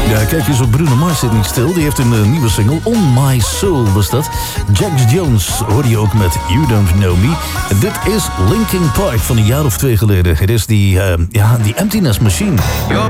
Ja, kijk eens op Bruno Mars zit niet stil. Die heeft een nieuwe single, On My Soul was dat. Jax Jones hoorde je ook met You Don't Know Me. Dit is Linkin Park van een jaar of 2 geleden. Het is die Emptiness Machine.